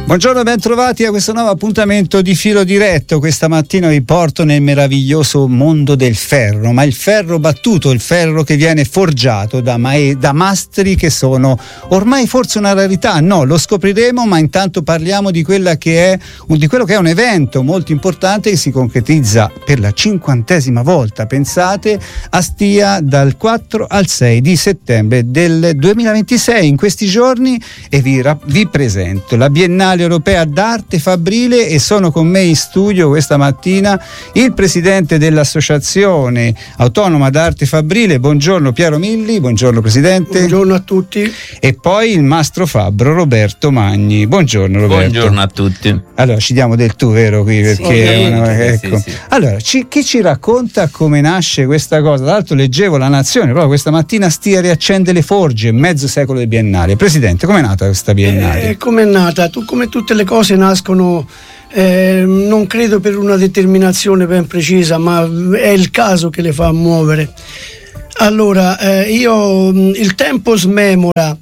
Buongiorno, ben trovati a questo nuovo appuntamento di Filo Diretto. Questa mattina vi porto nel meraviglioso mondo del ferro, ma il ferro battuto, il ferro che viene forgiato da mastri che sono ormai forse una rarità. No, lo scopriremo, ma intanto parliamo di quello che è un evento molto importante che si concretizza per la 50ª volta, pensate, a Stia dal 4 al 6 di settembre del 2026, in questi giorni, e vi presento la Biennale Europea d'Arte Fabbrile, e sono con me in studio questa mattina il presidente dell'Associazione Autonoma d'Arte Fabbrile. Buongiorno Piero Milli. Buongiorno presidente. Buongiorno a tutti. E poi il mastro fabbro Roberto Magni. Buongiorno Roberto. Buongiorno a tutti. Allora ci diamo del tu, vero, qui, perché sì, sì. Allora chi ci racconta come nasce questa cosa? Tra l'altro leggevo La Nazione proprio questa mattina: Stia riaccende le forge, mezzo secolo di Biennale. Presidente, com'è nata questa Biennale? Com'è nata? Come tutte le cose nascono, non credo per una determinazione ben precisa, ma è il caso che le fa muovere. Allora, il tempo smemora,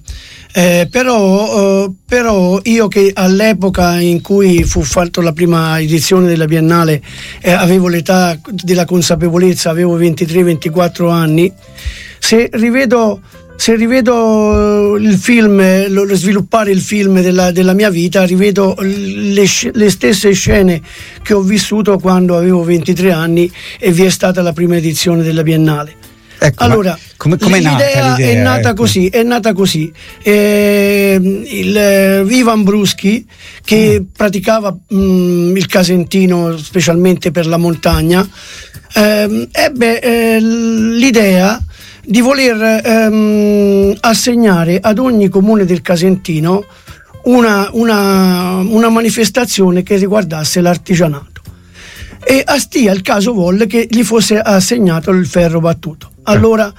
però io, che all'epoca in cui fu fatto la prima edizione della Biennale avevo l'età della consapevolezza, avevo 23-24 anni, se rivedo il film, lo sviluppare il film della mia vita, rivedo le stesse scene che ho vissuto quando avevo 23 anni e vi è stata la prima edizione della Biennale. Ecco, allora, l'idea è nata così. Il Ivan Bruschi, che praticava il casentino specialmente per la montagna, ebbe l'idea di voler assegnare ad ogni comune del Casentino una manifestazione che riguardasse l'artigianato, e a Stia il caso volle che gli fosse assegnato il ferro battuto. Allora,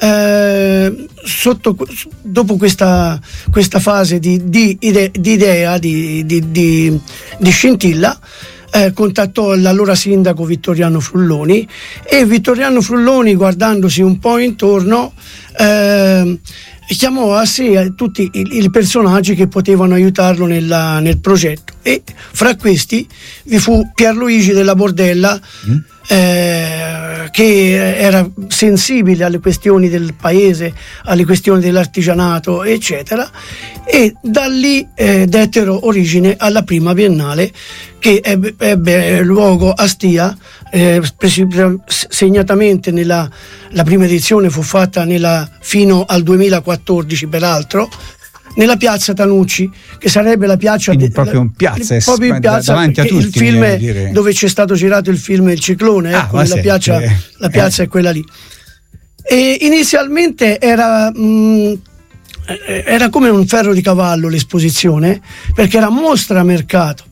dopo questa fase di idea, di scintilla, contattò l'allora sindaco Vittoriano Frulloni, e Vittoriano Frulloni, guardandosi un po' intorno, chiamò a sé tutti i personaggi che potevano aiutarlo nel progetto, e fra questi vi fu Pierluigi della Bordella, che era sensibile alle questioni del paese, alle questioni dell'artigianato, eccetera, e da lì dettero origine alla prima Biennale, che ebbe luogo a Stia, segnatamente la prima edizione fu fatta fino al 2014, peraltro, nella piazza Tanucci, che sarebbe la piazza proprio in piazza davanti a tutti, il film dove c'è stato girato il film Il Ciclone, la piazza è quella lì. E inizialmente era come un ferro di cavallo l'esposizione, perché era mostra mercato,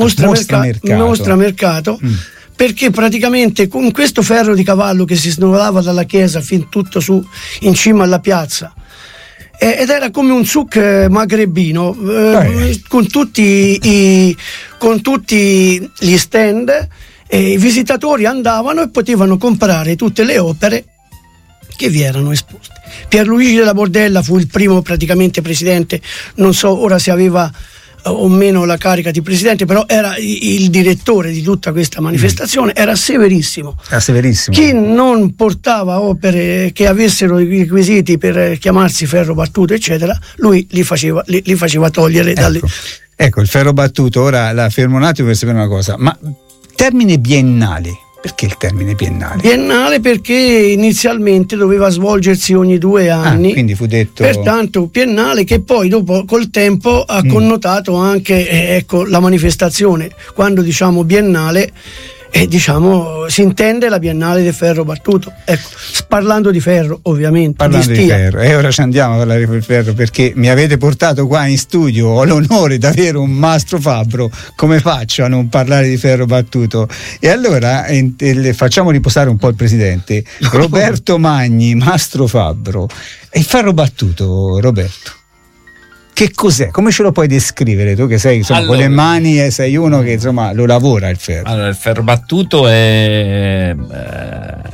perché praticamente con questo ferro di cavallo che si snodava dalla chiesa fin tutto su in cima alla piazza, ed era come un souk magrebino, con tutti gli stand, e i visitatori andavano e potevano comprare tutte le opere che vi erano esposte. Pierluigi della Bordella fu il primo praticamente presidente, non so ora se aveva o meno la carica di presidente, però era il direttore di tutta questa manifestazione. Era severissimo. Chi non portava opere che avessero i requisiti per chiamarsi ferro battuto, eccetera, lui li faceva togliere dalle... Ecco, il ferro battuto. Ora la fermo un attimo per sapere una cosa, ma termine biennale, perché il termine biennale? Biennale perché inizialmente doveva svolgersi ogni 2 anni, quindi fu detto, pertanto biennale, che poi dopo col tempo ha connotato anche la manifestazione. Quando diciamo biennale, si intende la Biennale del ferro battuto, parlando di ferro, ovviamente, di ferro. E ora ci andiamo a parlare del ferro, perché mi avete portato qua in studio, ho l'onore di avere un mastro fabbro. Come faccio a non parlare di ferro battuto? E allora facciamo riposare un po' il presidente. Roberto Magni, mastro fabbro. E il ferro battuto, Roberto, che cos'è? Come ce lo puoi descrivere tu, che sei con le mani e sei uno che lo lavora il ferro? Allora, il ferro battuto è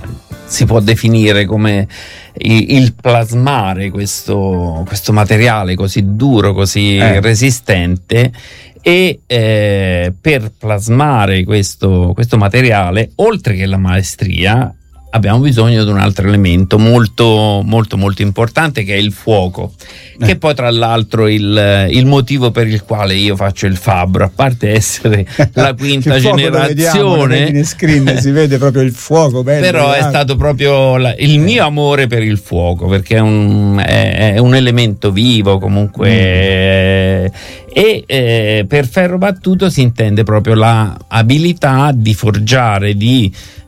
si può definire come il plasmare questo materiale così duro, così resistente, e per plasmare questo materiale, oltre che la maestria, abbiamo bisogno di un altro elemento molto molto molto importante, che è il fuoco, che poi tra l'altro il motivo per il quale io faccio il fabbro, a parte essere la quinta generazione, in screen si vede proprio il fuoco, bello, però è stato proprio il mio amore per il fuoco, perché è un elemento vivo comunque. E per ferro battuto si intende proprio la abilità di forgiare, di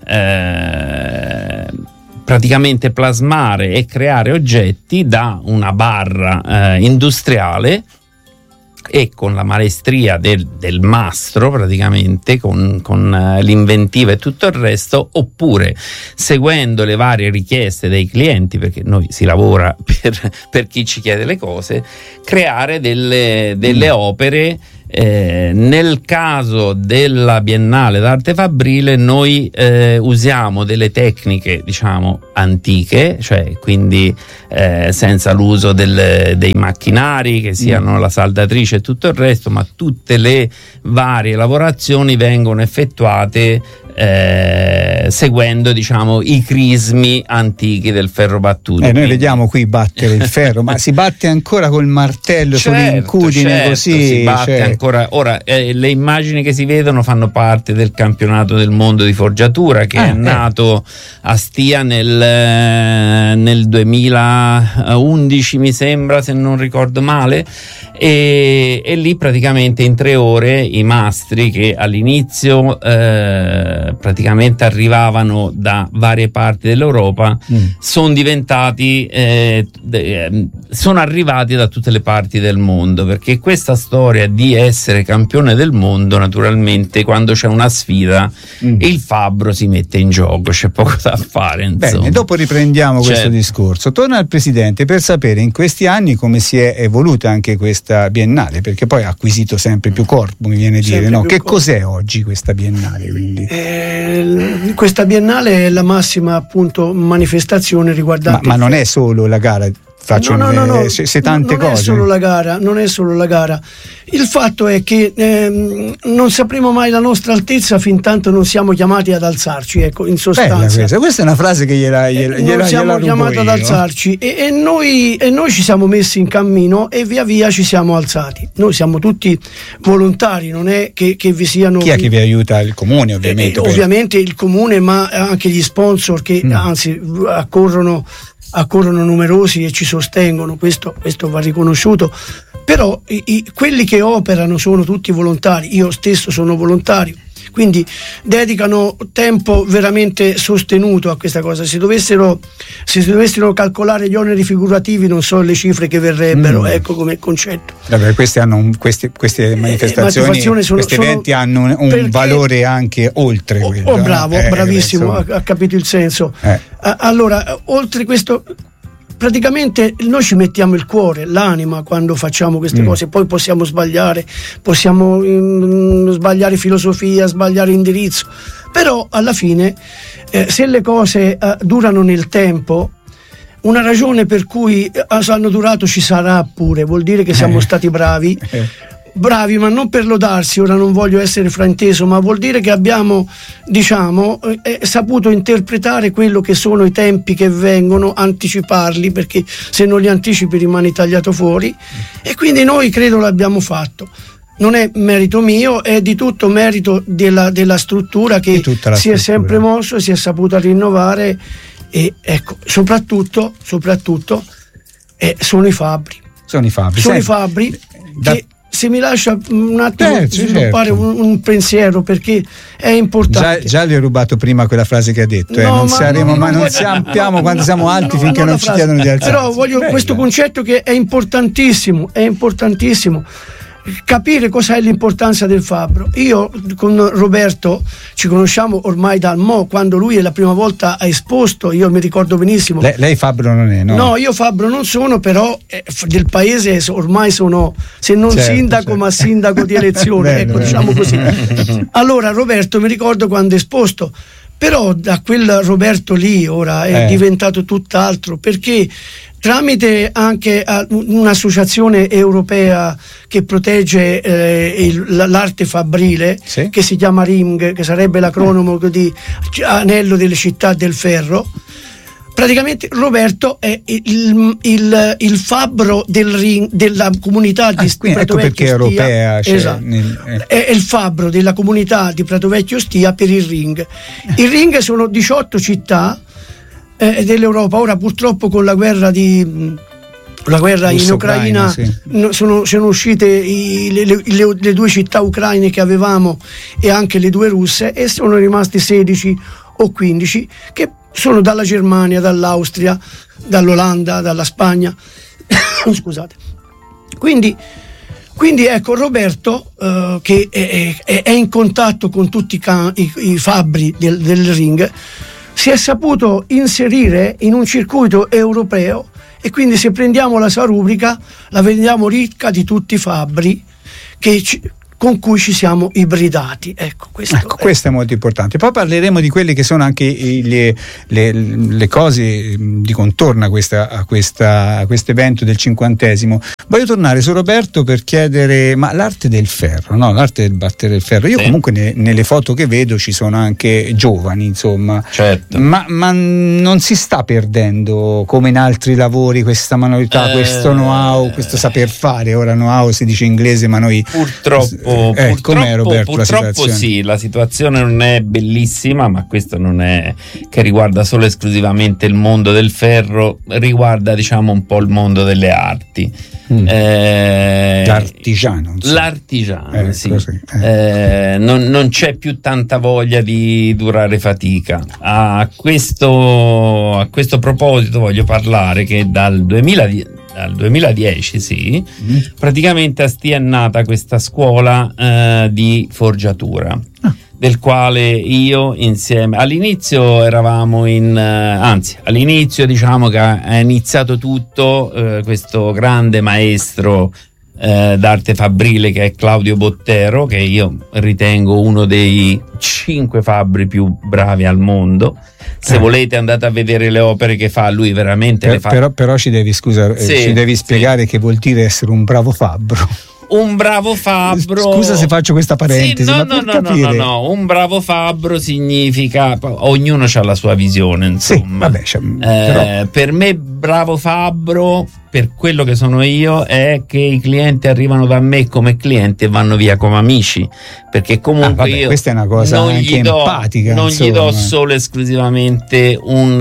praticamente plasmare e creare oggetti da una barra industriale, e con la maestria del mastro, praticamente con l'inventiva e tutto il resto, oppure seguendo le varie richieste dei clienti, perché noi si lavora per chi ci chiede le cose, creare delle opere. Nel caso della Biennale d'Arte Fabbrile noi usiamo delle tecniche, diciamo, antiche, cioè quindi senza l'uso dei macchinari, che siano la saldatrice e tutto il resto, ma tutte le varie lavorazioni vengono effettuate seguendo, diciamo, i crismi antichi del ferro battuto. Noi vediamo qui battere il ferro, ma si batte ancora col martello sull'incudine, così si batte ancora. Ora le immagini che si vedono fanno parte del campionato del mondo di forgiatura, che è nato a Stia nel 2011, mi sembra, se non ricordo male, e lì praticamente in 3 ore i mastri, che all'inizio praticamente arrivavano da varie parti dell'Europa, sono diventati sono arrivati da tutte le parti del mondo, perché questa storia di essere campione del mondo, naturalmente quando c'è una sfida il fabbro si mette in gioco, c'è poco da fare, insomma. Bene, dopo riprendiamo questo discorso. Torna al Presidente per sapere in questi anni come si è evoluta anche questa Biennale, perché poi ha acquisito sempre più corpo, mi viene a dire, no? Che cos'è oggi questa Biennale, quindi? Questa Biennale è la massima, appunto, manifestazione riguardante. Ma non è solo la gara. No, se tante cose. Non è solo la gara. Il fatto è che non sapremo mai la nostra altezza fin tanto non siamo chiamati ad alzarci, ecco, in sostanza. Questa è una frase che non siamo chiamati ad alzarci, e noi ci siamo messi in cammino e via via ci siamo alzati. Noi siamo tutti volontari, non è che vi siano. Chi è che vi aiuta? Il comune, ovviamente. Ovviamente il comune, ma anche gli sponsor che anzi accorrono numerosi e ci sostengono, questo va riconosciuto, però quelli che operano sono tutti volontari, io stesso sono volontario, quindi dedicano tempo veramente sostenuto a questa cosa. Se dovessero calcolare gli oneri figurativi, non so le cifre che verrebbero, ecco, come concetto. Vabbè, queste manifestazioni, questi eventi hanno un valore anche oltre quello. Bravissimo, ha capito il senso. Allora, oltre questo, praticamente noi ci mettiamo il cuore, l'anima quando facciamo queste cose. Poi possiamo sbagliare filosofia, sbagliare indirizzo, però alla fine se le cose durano nel tempo, una ragione per cui hanno durato ci sarà pure, vuol dire che siamo stati bravi, ma non per lodarsi, ora non voglio essere frainteso, ma vuol dire che abbiamo, diciamo, saputo interpretare quello che sono i tempi che vengono, anticiparli, perché se non li anticipi rimani tagliato fuori, e quindi noi credo l'abbiamo fatto. Non è merito mio, è di tutto merito della struttura che si è sempre mosso, si è saputa rinnovare, e ecco, soprattutto sono i fabbri. Sono i fabbri che, se mi lascia un attimo sviluppare un pensiero, perché è importante. Già le ho rubato prima quella frase che ha detto, non si ampiamo quando siamo alti finché non ci chiedono di alzarsi. Però voglio questo concetto che è importantissimo capire cos'è l'importanza del fabbro. Io con Roberto ci conosciamo ormai dal quando lui la prima volta ha esposto, io mi ricordo benissimo. Lei fabbro non è, no? No, io fabbro non sono, però del paese ormai sono, se non sindaco, ma sindaco di elezione, ecco, diciamo così. Allora Roberto, mi ricordo quando ha esposto, Però da quel Roberto lì ora è diventato tutt'altro, perché tramite anche un'associazione europea che protegge l'arte fabbrile, sì, che si chiama RING, che sarebbe l'acronimo di Anello delle Città del Ferro, praticamente Roberto è il fabbro del ring, della comunità di Prato Vecchio Ostia. Ecco perché europea. Esatto. È il fabbro della comunità di Prato Vecchio Ostia per il ring. Il ring sono 18 città dell'Europa. Ora purtroppo con la guerra in Ucraina, sì, sono uscite le 2 città ucraine che avevamo e anche le 2 russe, e sono rimasti 16 o 15 che sono dalla Germania, dall'Austria, dall'Olanda, dalla Spagna. Scusate. Quindi ecco, Roberto che è in contatto con tutti i fabbri del ring, si è saputo inserire in un circuito europeo, e quindi se prendiamo la sua rubrica la vediamo ricca di tutti i fabbri con cui ci siamo ibridati. Ecco, questo è molto importante. Poi parleremo di quelle che sono anche le cose di contorno a questo evento del 50°. Voglio tornare su Roberto per chiedere, ma l'arte del ferro, no? L'arte del battere il ferro. Io comunque nelle foto che vedo ci sono anche giovani, insomma. Certo. Ma non si sta perdendo, come in altri lavori, questa manualità, questo know-how, questo saper fare. Ora know-how si dice in inglese, ma noi purtroppo sì, la situazione non è bellissima, ma questo non è che riguarda solo esclusivamente il mondo del ferro, riguarda diciamo un po' il mondo delle arti. L'artigiano, sì. Non c'è più tanta voglia di durare fatica. A questo proposito voglio parlare che dal 2010 sì, praticamente a Stia è nata questa scuola di forgiatura, del quale io insieme all'inizio eravamo all'inizio diciamo che ha iniziato tutto questo grande maestro d'arte fabbrile che è Claudio Bottero, che io ritengo uno dei 5 fabbri più bravi al mondo. Se volete andate a vedere le opere che fa, lui veramente le fa. Però ci devi spiegare che vuol dire essere un bravo fabbro. Un bravo fabbro. Scusa se faccio questa parentesi. No. Un bravo fabbro significa ognuno ha la sua visione, insomma. Sì, vabbè, per me bravo fabbro, per quello che sono io, è che i clienti arrivano da me come clienti e vanno via come amici, perché comunque io questa è una cosa anche empatica, non gli do solo esclusivamente un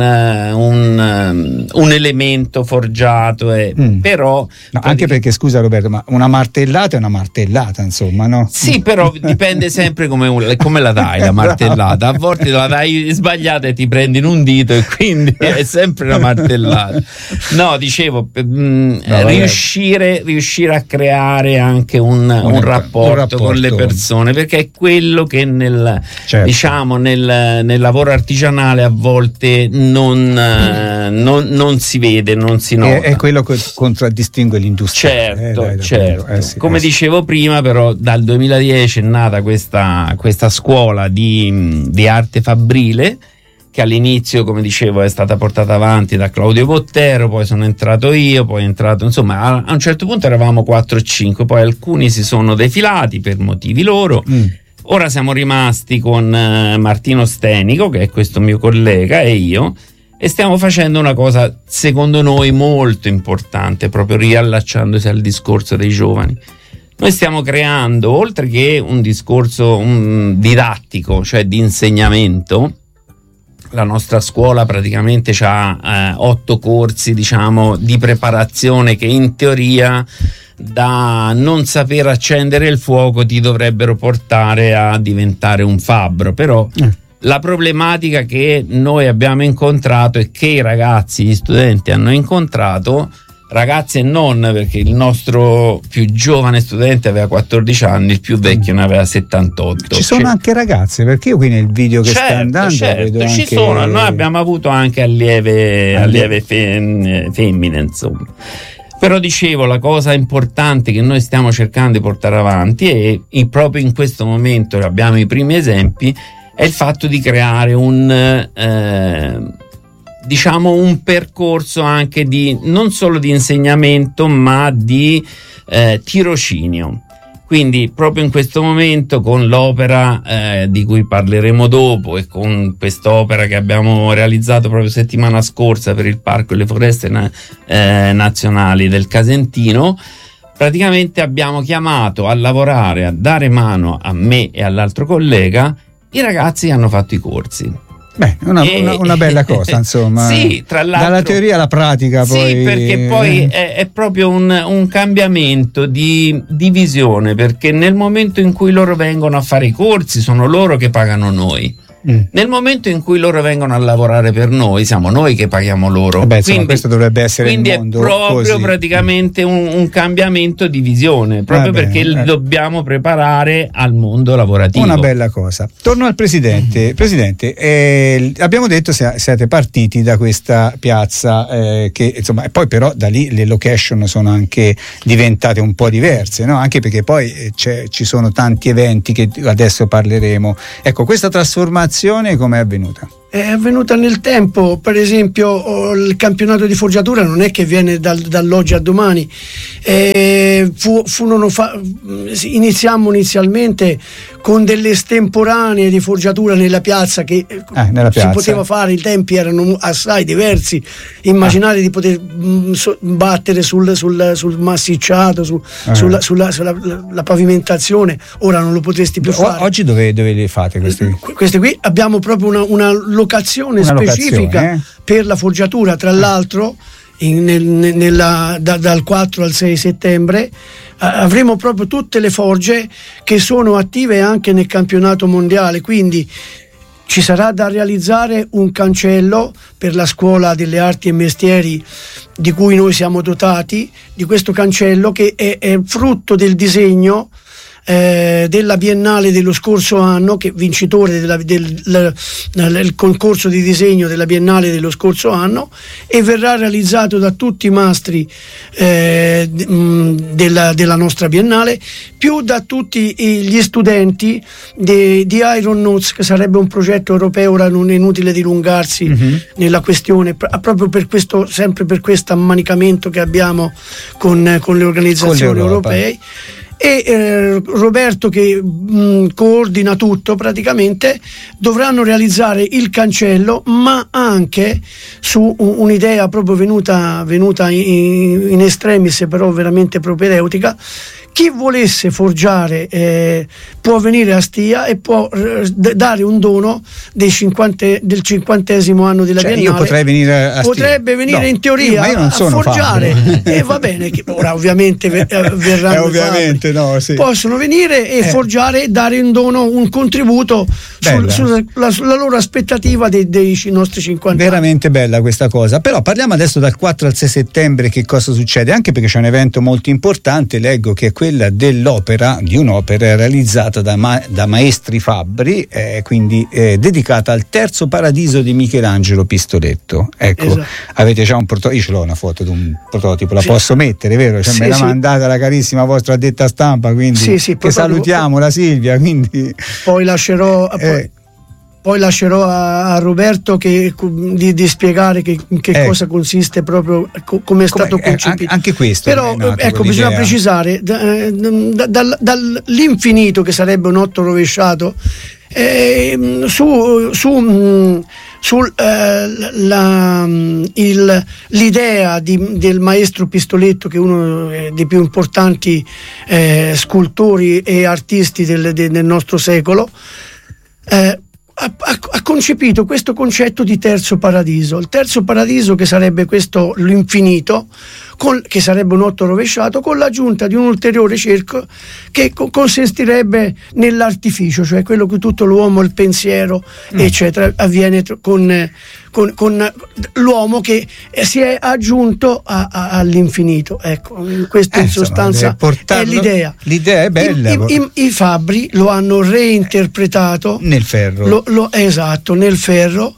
elemento forgiato, però anche perché, scusa Roberto, ma una martellata è una martellata, insomma, no? Sì, però dipende sempre come la dai la martellata. A volte la dai sbagliata e ti prendi in un dito, e quindi è sempre una martellata. No, dicevo, riuscire a creare anche un rapporto con le persone, perché è quello che nel lavoro artigianale a volte non si vede, non si nota. È quello che contraddistingue l'industria. Certo. Come dicevo prima, però dal 2010 è nata questa scuola di arte fabbrile, che all'inizio, come dicevo, è stata portata avanti da Claudio Bottero, poi sono entrato io, insomma a un certo punto eravamo 4 o 5, poi alcuni si sono defilati per motivi loro. Ora siamo rimasti con Martino Stenico, che è questo mio collega, e io, e stiamo facendo una cosa secondo noi molto importante, proprio riallacciandosi al discorso dei giovani. Noi stiamo creando, oltre che un discorso didattico, cioè di insegnamento, la nostra scuola praticamente ha 8 corsi, diciamo, di preparazione che in teoria, da non saper accendere il fuoco, ti dovrebbero portare a diventare un fabbro. Però la problematica che noi abbiamo incontrato e che i ragazzi, gli studenti hanno incontrato, ragazzi e non, perché il nostro più giovane studente aveva 14 anni, il più vecchio ne aveva 78. Ci sono anche ragazze, perché io qui nel video che sta andando vedo ci anche... sono, noi abbiamo avuto anche allieve femmine, insomma. Però dicevo, la cosa importante che noi stiamo cercando di portare avanti, e proprio in questo momento abbiamo i primi esempi, è il fatto di creare un percorso anche di non solo di insegnamento ma di tirocinio. Quindi proprio in questo momento, con l'opera di cui parleremo dopo e con quest'opera che abbiamo realizzato proprio settimana scorsa per il Parco e le Foreste Nazionali del Casentino, praticamente abbiamo chiamato a lavorare, a dare mano a me e all'altro collega i ragazzi che hanno fatto i corsi. Beh, una bella cosa, insomma. Sì, tra l'altro, dalla teoria alla pratica, poi. Sì, perché poi è proprio un cambiamento di visione, perché nel momento in cui loro vengono a fare i corsi, sono loro che pagano noi. Nel momento in cui loro vengono a lavorare per noi, siamo noi che paghiamo loro. Quindi questo dovrebbe essere il mondo. Quindi è proprio così. Praticamente un cambiamento di visione, proprio perché dobbiamo preparare al mondo lavorativo. Una bella cosa. Torno al Presidente. Presidente, abbiamo detto siete partiti da questa piazza che insomma, poi però da lì le location sono anche diventate un po' diverse, no? Anche perché poi ci sono tanti eventi che adesso parleremo. Ecco, questa trasformazione come è avvenuta? È avvenuta nel tempo. Per esempio, il campionato di forgiatura non è che viene dall'oggi a domani. Iniziammo inizialmente con delle estemporanee di forgiatura nella piazza che si poteva fare. I tempi erano assai diversi. Immaginate di poter battere sul massicciato, sulla pavimentazione. Ora non lo potresti più fare. Oggi dove li fate questi? Queste qui abbiamo proprio una locazione specifica per la forgiatura. Tra l'altro dal 4 al 6 settembre avremo proprio tutte le forge che sono attive anche nel campionato mondiale, quindi ci sarà da realizzare un cancello per la scuola delle arti e mestieri di cui noi siamo dotati, di questo cancello che è frutto del disegno della Biennale dello scorso anno, che vincitore del concorso di disegno della Biennale dello scorso anno, e verrà realizzato da tutti i mastri della nostra Biennale, più da tutti gli studenti di Iron Notes, che sarebbe un progetto europeo. Ora non è inutile dilungarsi nella questione, proprio per questo, sempre per questo ammanicamento che abbiamo con le organizzazioni europee. E Roberto, che coordina tutto praticamente, dovranno realizzare il cancello, ma anche su un'idea proprio venuta in extremis, però veramente propedeutica. Chi volesse forgiare può venire a Stia e può dare un dono del 50° anno della Biennale. Io potrei venire a Stia. Potrebbe venire in teoria a forgiare. E va bene, che ora ovviamente verranno ovviamente no, sì. Possono venire e forgiare e dare in dono un contributo sulla loro aspettativa dei nostri 50 anni. Veramente bella questa cosa. Però parliamo adesso dal 4 al 6 settembre che cosa succede, anche perché c'è un evento molto importante. Leggo che è quella di un'opera realizzata da maestri fabbri, quindi dedicata al Terzo Paradiso di Michelangelo Pistoletto. Ecco, esatto. Avete già un prototipo? Io ce l'ho una foto di un prototipo, la posso mettere, vero? Me l'ha mandata la carissima vostra addetta stampa, quindi che salutiamo, la Silvia. Quindi poi lascerò a Roberto di spiegare che cosa consiste proprio, come è stato concepito. Anche questo. Però bisogna precisare dall'infinito, che sarebbe un 8 rovesciato, l'idea del maestro Pistoletto, che è uno dei più importanti scultori e artisti del nostro secolo, ha concepito questo concetto di terzo paradiso. Il terzo paradiso, che sarebbe l'infinito, che sarebbe un 8 rovesciato, con l'aggiunta di un ulteriore cerchio che consistirebbe nell'artificio, cioè quello che tutto l'uomo, il pensiero eccetera, avviene con l'uomo che si è aggiunto all'infinito. Ecco, questo in sostanza è l'idea. L'idea è bella. I fabbri lo hanno reinterpretato nel ferro. Esatto, nel ferro,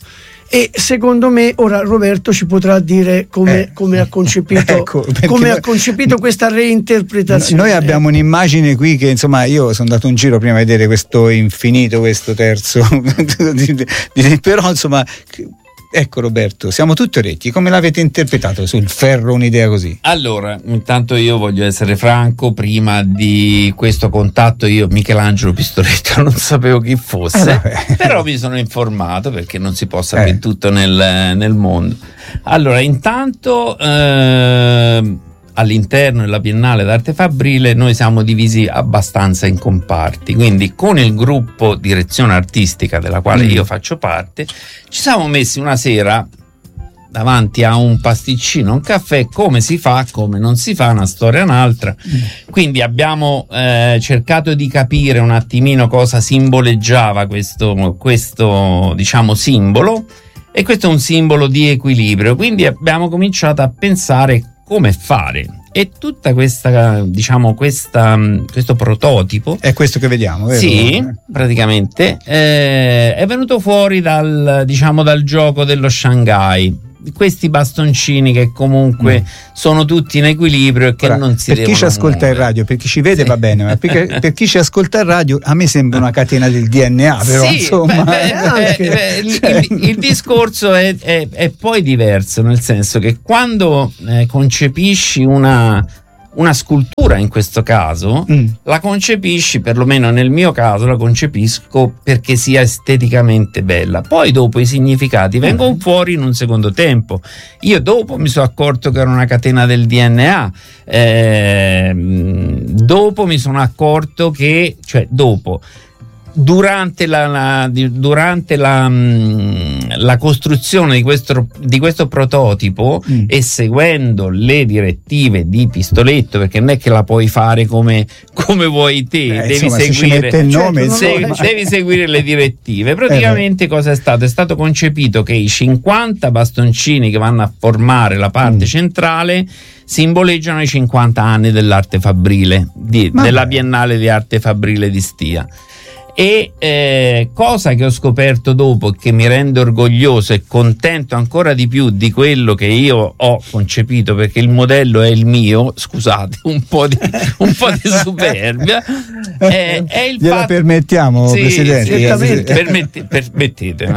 e secondo me ora Roberto ci potrà dire come ha concepito, come ha concepito questa reinterpretazione. Noi abbiamo un'immagine qui che insomma io sono andato in giro prima a vedere questo infinito, questo terzo però insomma ecco Roberto, siamo tutti orecchi, come l'avete interpretato sul ferro un'idea così? Allora, intanto io voglio essere franco, prima di questo contatto io Michelangelo Pistoletto non sapevo chi fosse, però mi sono informato perché non si può sapere tutto nel mondo. Allora, intanto all'interno della Biennale d'Arte Fabbrile noi siamo divisi abbastanza in comparti, quindi con il gruppo direzione artistica della quale io faccio parte ci siamo messi una sera davanti a un pasticcino, un caffè, come si fa, come non si fa, una storia un'altra, quindi abbiamo cercato di capire un attimino cosa simboleggiava questo diciamo simbolo, e questo è un simbolo di equilibrio, quindi abbiamo cominciato a pensare come fare, e tutta questa diciamo questo prototipo è questo che vediamo, vero? Sì, praticamente è venuto fuori dal gioco dello Shanghai, questi bastoncini che comunque sono tutti in equilibrio e che non si devono per chi ci ascolta muovere. in radio, per chi ci vede va bene, ma per chi ci ascolta in radio a me sembra una catena del DNA, però insomma il discorso è poi diverso, nel senso che quando concepisci una scultura, in questo caso la concepisci, perlomeno nel mio caso la concepisco perché sia esteticamente bella, poi dopo i significati vengono fuori in un secondo tempo. Io dopo mi sono accorto che era una catena del DNA, dopo mi sono accorto che durante la costruzione di questo prototipo e seguendo le direttive di Pistoletto, perché non è che la puoi fare come vuoi te, devi seguire il nome, devi seguire le direttive. Praticamente cosa è stato? È stato concepito che i 50 bastoncini che vanno a formare la parte centrale simboleggiano i 50 anni dell'arte fabbrile, della Biennale di Arte Fabbrile di Stia. E cosa che ho scoperto dopo, che mi rende orgoglioso e contento ancora di più di quello che io ho concepito, perché il modello è il mio, scusate, un po' di superbia, è il gliela fatto, permettiamo, Presidente? Permettete,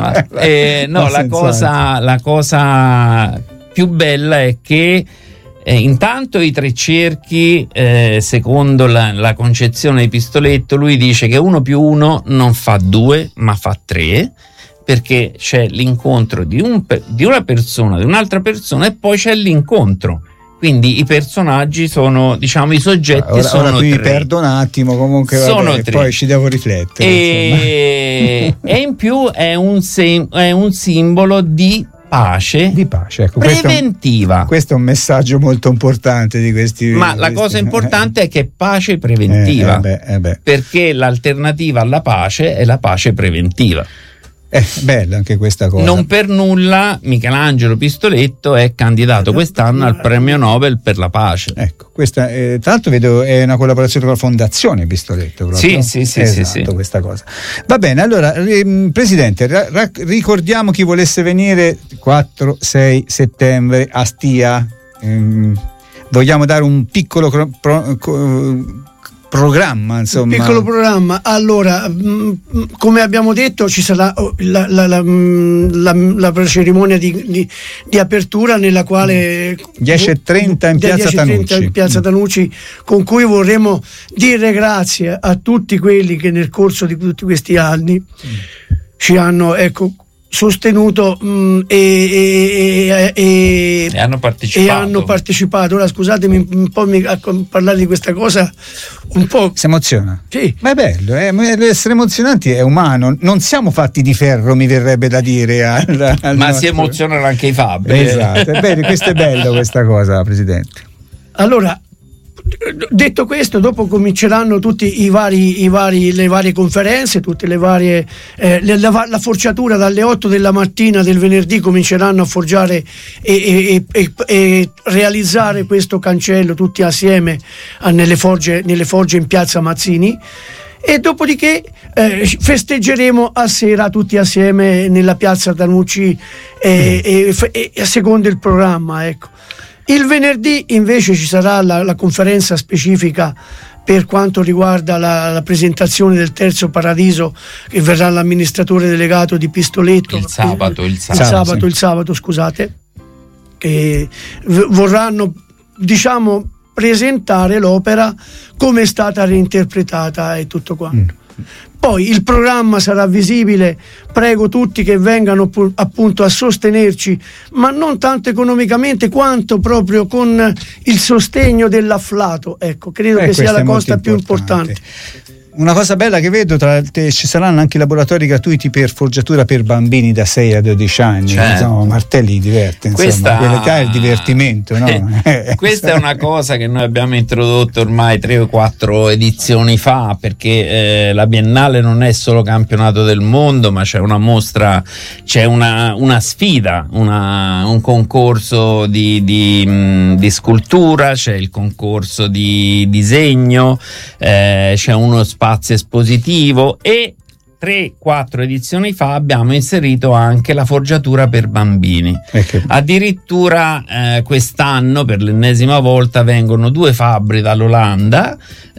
la cosa più bella è che intanto i tre cerchi, secondo la concezione di Pistoletto, lui dice che 1 più 1 non fa 2 ma fa 3, perché c'è l'incontro di una persona, di un'altra persona, e poi c'è l'incontro. Quindi i personaggi sono, diciamo, i soggetti ora qui 3. Perdo un attimo, comunque sono 3. Poi ci devo riflettere. E in più è un simbolo di pace, ecco, preventiva. Questo è un messaggio molto importante di questi. Ma la cosa importante è che è pace preventiva, perché l'alternativa alla pace è la pace preventiva. È bella anche questa cosa. Non per nulla Michelangelo Pistoletto è candidato quest'anno al premio Nobel per la pace. Ecco, questa tra l'altro vedo è una collaborazione con la Fondazione Pistoletto proprio. Sì, questa cosa. Va bene, allora Presidente, ricordiamo chi volesse venire 4-6 settembre a Stia. Vogliamo dare un piccolo programma, insomma. Un piccolo programma. Allora, come abbiamo detto, ci sarà la cerimonia di apertura, nella quale 10:30 in Piazza Tanucci. In Piazza Tanucci, con cui vorremmo dire grazie a tutti quelli che nel corso di tutti questi anni ci hanno sostenuto e hanno partecipato. Ora scusatemi un po' a parlare di questa cosa, un po' si emoziona. Sì. Ma è bello, essere emozionanti è umano, non siamo fatti di ferro, mi verrebbe da dire ma si emozionano anche i fabbri. Esatto, questo è bello, questa cosa, Presidente. Allora, detto questo, dopo cominceranno tutti le varie conferenze, tutte le varie la forgiatura dalle 8 della mattina del venerdì cominceranno a forgiare e realizzare questo cancello tutti assieme nelle forge in Piazza Mazzini, e dopodiché festeggeremo a sera tutti assieme nella piazza Tanucci e secondo il programma, ecco. Il venerdì invece ci sarà la conferenza specifica per quanto riguarda la presentazione del terzo paradiso, che verrà l'amministratore delegato di Pistoletto il sabato, scusate, che vorranno, diciamo, presentare l'opera come è stata reinterpretata e tutto quanto. Poi il programma sarà visibile, prego tutti che vengano appunto a sostenerci, ma non tanto economicamente quanto proprio con il sostegno dell'afflato, ecco, credo che sia la cosa più importante. Una cosa bella che vedo, ci saranno anche laboratori gratuiti per forgiatura per bambini da 6 a 12 anni. Certo. Insomma, Martelli diverte, insomma, quell'età è il divertimento, no? Questa è una cosa che noi abbiamo introdotto ormai 3 o 4 edizioni fa, perché la Biennale non è solo campionato del mondo, ma c'è una mostra, c'è una sfida, un concorso di scultura, c'è il concorso di disegno, c'è uno spazio espositivo e 3-4 edizioni fa abbiamo inserito anche la forgiatura per bambini. Addirittura quest'anno per l'ennesima volta vengono 2 fabbri dall'Olanda,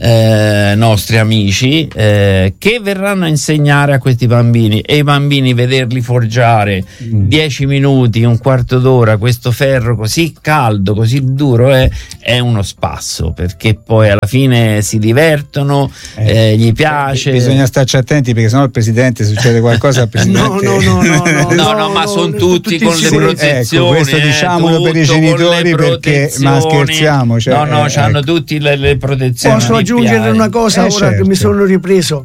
nostri amici, che verranno a insegnare a questi bambini, e i bambini vederli forgiare 10 minuti, un quarto d'ora questo ferro così caldo, così duro, è uno spasso, perché poi alla fine si divertono, gli piace. Bisogna starci attenti, perché sennò il presidente succede qualcosa al presidente. No, ma sono tutti con le protezioni. Ecco, questo diciamolo per i genitori, perché, ma scherziamo, cioè, hanno tutti le protezioni. Posso aggiungere una cosa ora, certo, che mi sono ripreso.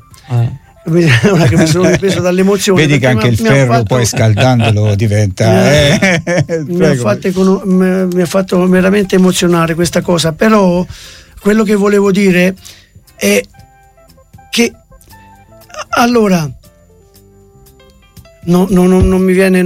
Ora che mi sono ripreso dall'emozione, vedi che anche il ferro poi scaldandolo diventa mi ha fatto veramente emozionare questa cosa. Però quello che volevo dire è che allora non mi viene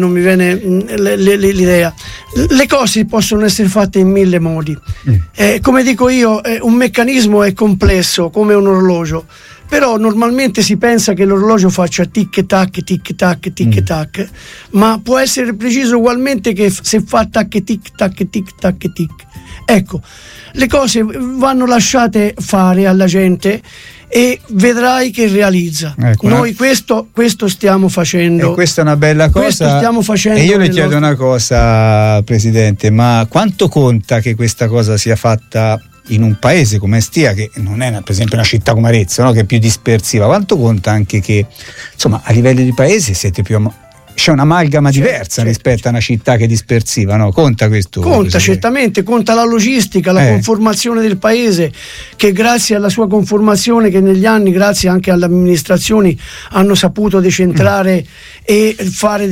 l'idea. Le cose possono essere fatte in 1000 modi. Come dico io, un meccanismo è complesso come un orologio, però normalmente si pensa che l'orologio faccia tic tac tic tac tic tac, ma può essere preciso ugualmente che se fa tac tic tac tic tac tic. Ecco, le cose vanno lasciate fare alla gente e vedrai che realizza. Ecco, noi questo stiamo facendo, e questa è una bella cosa. Stiamo facendo. E io le chiedo una cosa, Presidente, ma quanto conta che questa cosa sia fatta in un paese come Stia, che non è per esempio una città come Arezzo, no? Che è più dispersiva? Quanto conta anche che, insomma, a livello di paese siete più c'è un'amalgama diversa rispetto a una città che è dispersiva, no? Conta questo? Conta, certamente, conta la logistica, la conformazione del paese, che grazie alla sua conformazione, che negli anni, grazie anche alle amministrazioni, hanno saputo decentrare e fare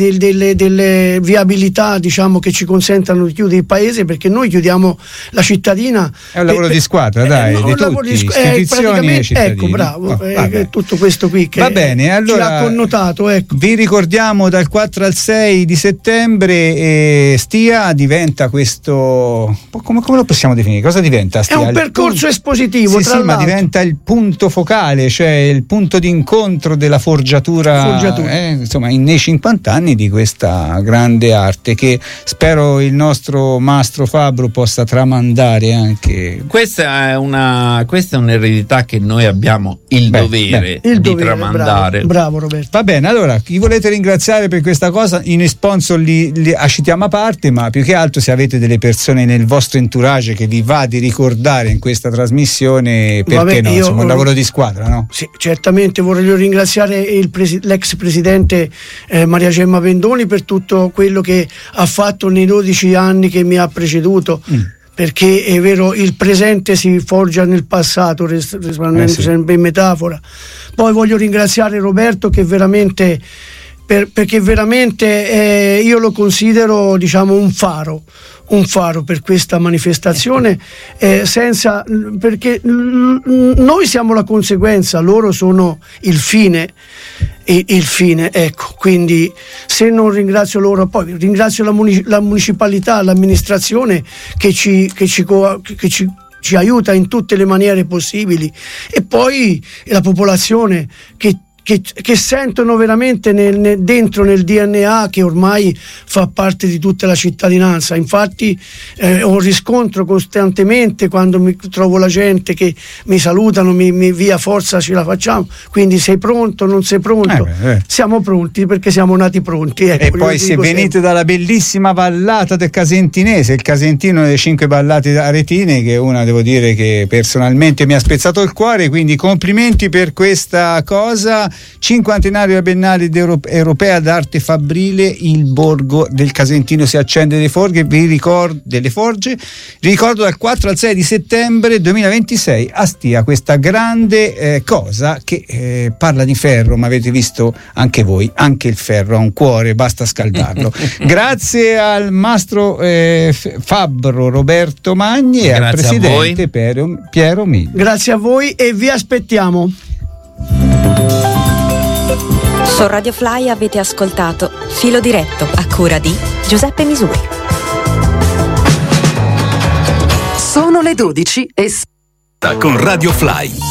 delle viabilità, diciamo, che ci consentano di chiudere il paese, perché noi chiudiamo la cittadina. È un lavoro di squadra, dai, di tutti, istituzioni e cittadini. Ecco, bravo, è tutto questo qui che va bene, allora, ci ha connotato, ecco. Vi ricordiamo dal 4 al 6 di settembre Stia diventa questo, come lo possiamo definire? Cosa diventa Stia? È un percorso espositivo, sì, ma diventa il punto focale, cioè il punto d'incontro della forgiatura. Insomma, nei 50 anni di questa grande arte, che spero il nostro mastro Fabbro possa tramandare anche. Questa è un'eredità che noi abbiamo il dovere di tramandare. Bravo Roberto. Va bene, allora chi volete ringraziare per questa cosa, in sponsor li citiamo a parte, ma più che altro se avete delle persone nel vostro entourage che vi va di ricordare in questa trasmissione, perché no? Insomma, un lavoro di squadra, no? Sì, certamente voglio ringraziare l'ex presidente Maria Gemma Pendoni per tutto quello che ha fatto nei 12 anni che mi ha preceduto. Perché è vero, il presente si forgia nel passato, rimanendo sempre in metafora. Poi voglio ringraziare Roberto, che veramente perché veramente io lo considero, diciamo, un faro per questa manifestazione, perché noi siamo la conseguenza, loro sono il fine, ecco. Quindi se non ringrazio loro, poi ringrazio la municipalità, l'amministrazione che ci ci aiuta in tutte le maniere possibili, e poi la popolazione che sentono veramente dentro nel DNA che ormai fa parte di tutta la cittadinanza. Infatti ho riscontro costantemente quando mi trovo la gente che mi salutano, mi via forza ce la facciamo, quindi sei pronto, non sei pronto? Siamo pronti perché siamo nati pronti, ecco. E poi se venite dalla bellissima vallata del Casentinese, il Casentino delle 5 vallate aretine, che una devo dire che personalmente mi ha spezzato il cuore, quindi complimenti per questa cosa. Cinquantenario della Biennale Europea d'Arte Fabbrile, il borgo del Casentino si accende delle forge, vi ricordo dal 4 al 6 di settembre 2026 a Stia, questa grande cosa che parla di ferro, ma avete visto anche voi, anche il ferro ha un cuore, basta scaldarlo. Grazie al mastro fabbro Roberto Magni e al presidente Piero Miglio. Grazie a voi e vi aspettiamo. Su Radio Fly avete ascoltato Filo Diretto a cura di Giuseppe Misuri. Sono le 12 e con Radio Fly.